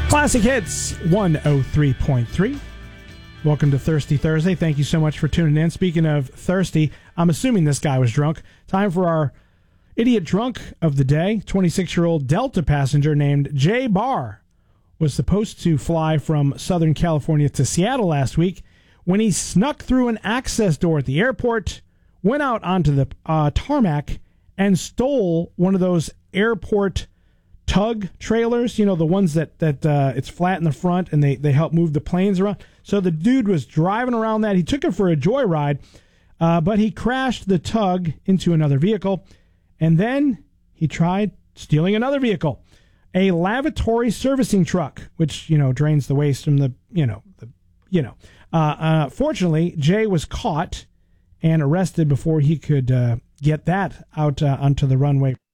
Classic Hits 103.3. Welcome to Thirsty Thursday. Thank you so much for tuning in. Speaking of thirsty, I'm assuming this guy was drunk. Time for our idiot drunk of the day. 26-year-old Delta passenger named Jay Barr was supposed to fly from Southern California to Seattle last week when he snuck through an access door at the airport, went out onto the tarmac, and stole one of those airport tug trailers, you know, the ones that it's flat in the front and they help move the planes around. So the dude was driving around that. He took it for a joyride, but he crashed the tug into another vehicle, and then he tried stealing another vehicle, a lavatory servicing truck, which, you know, drains the waste from fortunately, Jay was caught and arrested before he could get that out onto the runway.